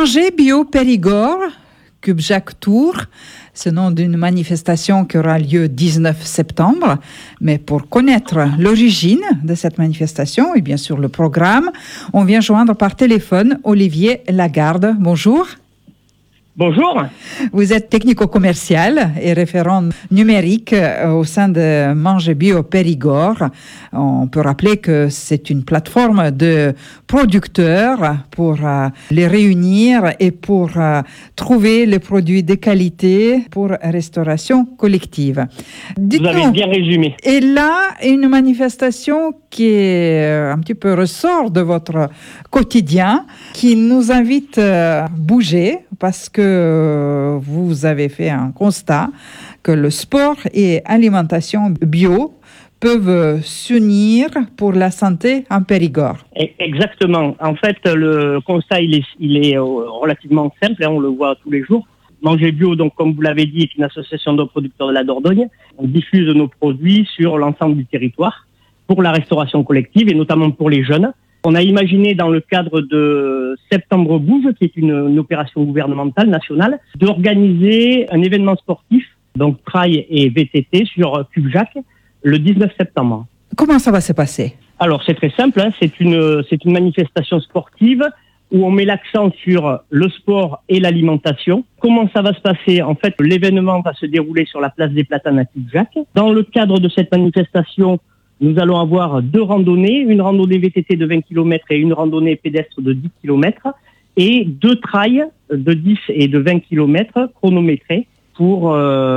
Manger bio Périgord, Cubjac Tour, c'est le nom d'une manifestation qui aura lieu 19 septembre. Mais pour connaître l'origine de cette manifestation et bien sûr le programme, on vient joindre par téléphone Olivier Lagarde. Bonjour. Bonjour. Vous êtes technico-commercial et référent numérique au sein de Manger Bio Périgord. On peut rappeler que c'est une plateforme de producteurs pour les réunir et pour trouver les produits de qualité pour restauration collective. Dites-nous, vous avez bien résumé. Et là, une manifestation qui est un petit peu ressort de votre quotidien, qui nous invite à bouger parce que vous avez fait un constat que le sport et alimentation bio peuvent s'unir pour la santé en Périgord. Exactement. En fait, le constat, il est relativement simple, on le voit tous les jours. Manger Bio, donc, comme vous l'avez dit, est une association de producteurs de la Dordogne. On diffuse nos produits sur l'ensemble du territoire pour la restauration collective et notamment pour les jeunes. On a imaginé dans le cadre de Septembre Bouge, qui est une opération gouvernementale nationale, d'organiser un événement sportif, donc trail et VTT sur Cubjac, le 19 septembre. Comment ça va se passer? Alors c'est très simple, c'est une manifestation sportive où on met l'accent sur le sport et l'alimentation. Comment ça va se passer? En fait, l'événement va se dérouler sur la place des Platanes à Cubjac. Dans le cadre de cette manifestation, nous allons avoir 2 randonnées, une randonnée VTT de 20 km et une randonnée pédestre de 10 km, et 2 trails de 10 et de 20 km chronométrés pour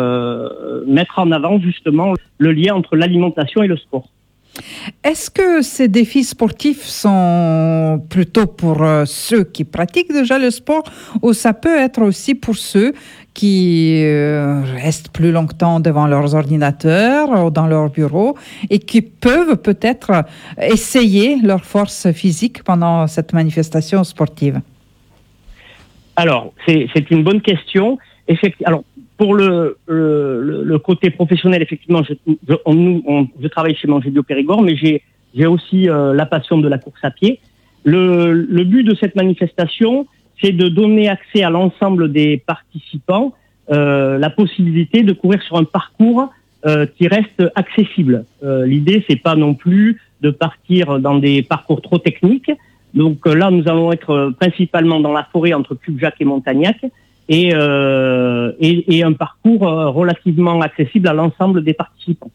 mettre en avant justement le lien entre l'alimentation et le sport. Est-ce que ces défis sportifs sont plutôt pour ceux qui pratiquent déjà le sport ou ça peut être aussi pour ceux qui restent plus longtemps devant leurs ordinateurs ou dans leur bureau et qui peuvent peut-être essayer leur force physique pendant cette manifestation sportive? Alors, c'est une bonne question. Alors, pour le côté professionnel, effectivement, je travaille chez Manger Bio Périgord, mais j'ai aussi la passion de la course à pied. Le but de cette manifestation, c'est de donner accès à l'ensemble des participants la possibilité de courir sur un parcours qui reste accessible. L'idée, c'est pas non plus de partir dans des parcours trop techniques. Donc là, nous allons être principalement dans la forêt entre Cubjac et Montagnac et un parcours relativement accessible à l'ensemble des participants.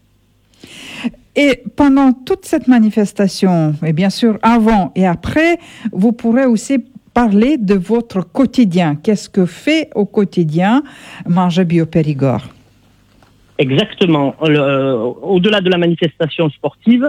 Et pendant toute cette manifestation, et bien sûr avant et après, vous pourrez aussi parler de votre quotidien. Qu'est-ce que fait au quotidien Manger Bio Périgord? Exactement. Au-delà de la manifestation sportive,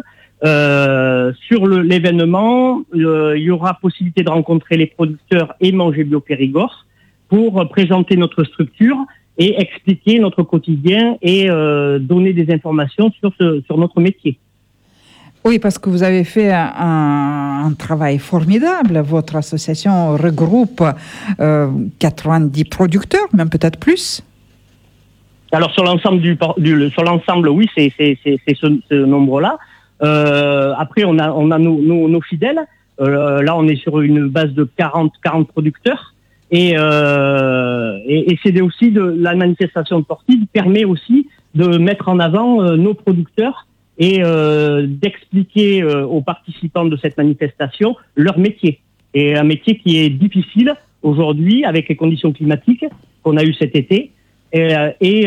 sur l'événement, il y aura possibilité de rencontrer les producteurs et Manger Bio Périgord pour présenter notre structure et expliquer notre quotidien et donner des informations sur notre métier. Oui, parce que vous avez fait un travail formidable. Votre association regroupe 90 producteurs, même peut-être plus. Alors sur l'ensemble sur l'ensemble, oui, c'est ce nombre-là. Après, on a nos fidèles. Là, on est sur une base de 40 producteurs. Et c'est aussi la manifestation sportive permet aussi de mettre en avant nos producteurs et d'expliquer aux participants de cette manifestation leur métier. Et un métier qui est difficile aujourd'hui avec les conditions climatiques qu'on a eues cet été et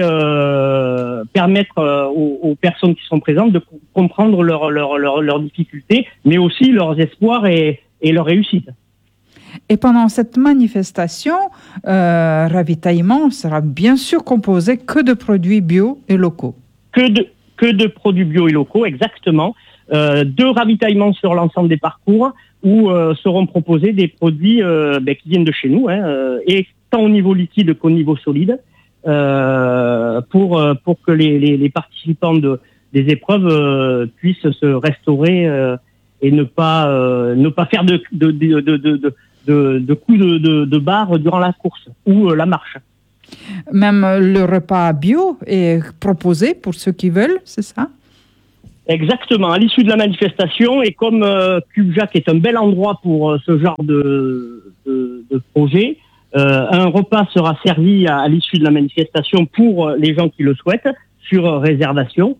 permettre aux personnes qui sont présentes de comprendre leurs difficultés, mais aussi leurs espoirs et leurs réussites. Et pendant cette manifestation, ravitaillement sera bien sûr composé que de produits bio et locaux. Que de produits bio et locaux, exactement. 2 ravitaillements sur l'ensemble des parcours où seront proposés des produits qui viennent de chez nous, et tant au niveau liquide qu'au niveau solide, pour que les participants des épreuves puissent se restaurer et ne pas faire de coups de barre durant la course ou la marche. Même le repas bio est proposé pour ceux qui veulent, c'est ça? Exactement. À l'issue de la manifestation, et comme Cubjac est un bel endroit pour ce genre de projet, Un repas sera servi à l'issue de la manifestation pour les gens qui le souhaitent, sur réservation,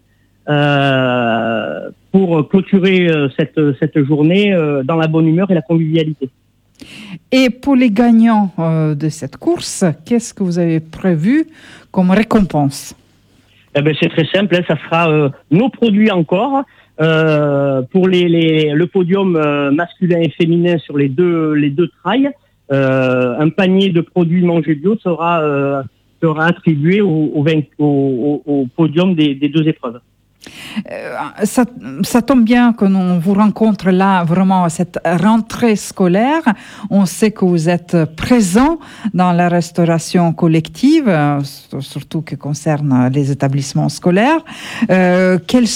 pour clôturer cette journée dans la bonne humeur et la convivialité. Et pour les gagnants de cette course, qu'est-ce que vous avez prévu comme récompense? C'est très simple, ça sera nos produits encore. Pour le podium masculin et féminin sur les deux trails, un panier de produits Manger Bio sera attribué au podium des deux épreuves. Ça tombe bien que l'on vous rencontre là vraiment à cette rentrée scolaire. On sait que vous êtes présent dans la restauration collective, surtout qui concerne les établissements scolaires. Quelle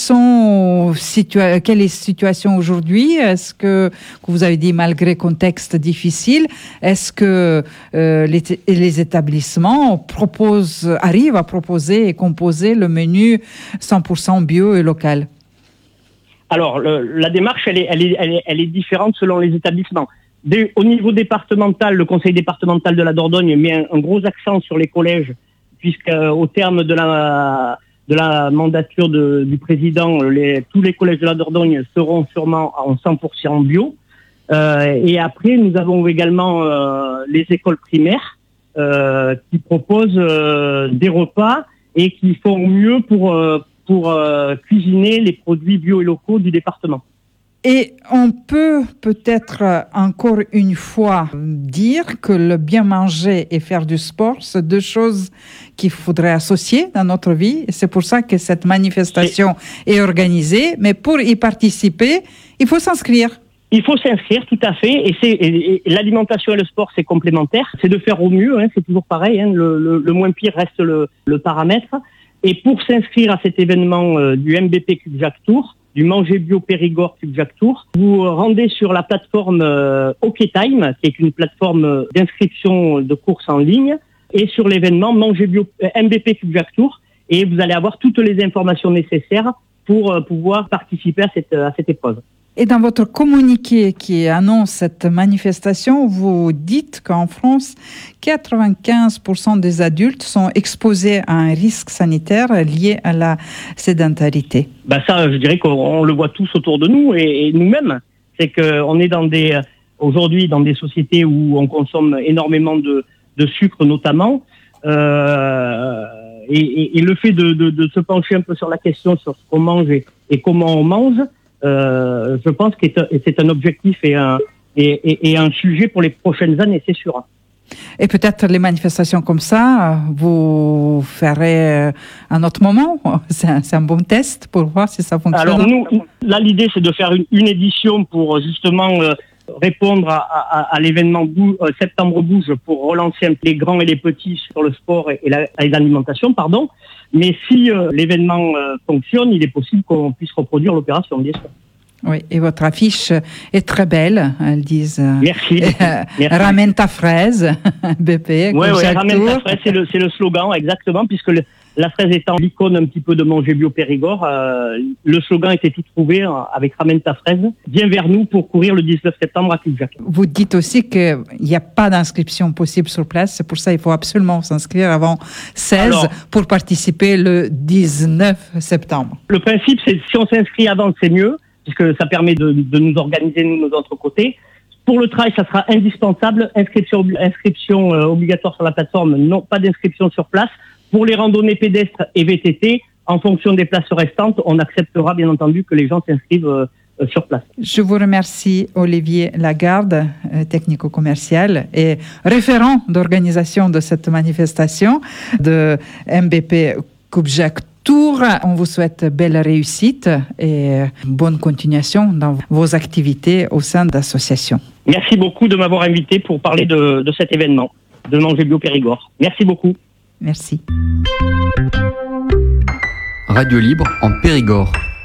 est la situation aujourd'hui? Est-ce que vous avez dit malgré contexte difficile, est-ce que les établissements arrivent à proposer et composer le menu 100% bio et local? Alors, la démarche, elle est différente selon les établissements. Au niveau départemental, le conseil départemental de la Dordogne met un gros accent sur les collèges, puisqu'au terme de la mandature du président, tous les collèges de la Dordogne seront sûrement en 100% bio. Et après, nous avons également les écoles primaires qui proposent des repas et qui font mieux pour cuisiner les produits bio et locaux du département. Et on peut peut-être encore une fois dire que le bien manger et faire du sport, c'est deux choses qu'il faudrait associer dans notre vie. C'est pour ça que cette manifestation est organisée. Mais pour y participer, il faut s'inscrire. Il faut s'inscrire, tout à fait. Et l'alimentation et le sport, c'est complémentaire. C'est de faire au mieux, c'est toujours pareil. Le moins pire reste le paramètre. Et pour s'inscrire à cet événement du MBP Cubjac Tour, du Manger Bio Périgord Cubjac Tour, vous rendez sur la plateforme OkTime, qui est une plateforme d'inscription de courses en ligne, et sur l'événement Manger Bio MBP Cubjac Tour, et vous allez avoir toutes les informations nécessaires pour pouvoir participer à cette épreuve. Et dans votre communiqué qui annonce cette manifestation, vous dites qu'en France, 95% des adultes sont exposés à un risque sanitaire lié à la sédentarité. Ça, je dirais qu'on le voit tous autour de nous et nous-mêmes. C'est qu'on est aujourd'hui dans des sociétés où on consomme énormément de sucre notamment. Et le fait de se pencher un peu sur la question sur ce qu'on mange et comment on mange, je pense que c'est un objectif et un sujet pour les prochaines années, c'est sûr. Et peut-être les manifestations comme ça, vous ferez un autre moment. C'est un bon test pour voir si ça fonctionne. Alors là, l'idée, c'est de faire une édition pour justement répondre à l'événement Septembre Bouge, pour relancer un peu les grands et les petits sur le sport et l'alimentation, pardon. Mais si l'événement fonctionne, il est possible qu'on puisse reproduire l'opération, bien sûr. Oui, et votre affiche est très belle. Elles disent merci. Ramène ta fraise, BP. Oui, ramène ta fraise, c'est le slogan, exactement, puisque la fraise étant l'icône un petit peu de Manger Bio Périgord, le slogan était tout trouvé avec Ramène ta fraise. Viens vers nous pour courir le 19 septembre à Cubjac. Vous dites aussi qu'il n'y a pas d'inscription possible sur place. C'est pour ça qu'il faut absolument s'inscrire avant 16 pour participer le 19 septembre. Le principe, c'est si on s'inscrit avant, c'est mieux, puisque ça permet de nous organiser, nous, de notre côté. Pour le trail, ça sera indispensable. Inscription obligatoire sur la plateforme, non, pas d'inscription sur place. Pour les randonnées pédestres et VTT, en fonction des places restantes, on acceptera bien entendu que les gens s'inscrivent sur place. Je vous remercie, Olivier Lagarde, technico-commercial et référent d'organisation de cette manifestation de MBP Cubjac Tour. On vous souhaite belle réussite et bonne continuation dans vos activités au sein d'associations. Merci beaucoup de m'avoir invité pour parler de cet événement, de Manger Bio Périgord. Merci beaucoup. Merci. Radio Libre en Périgord.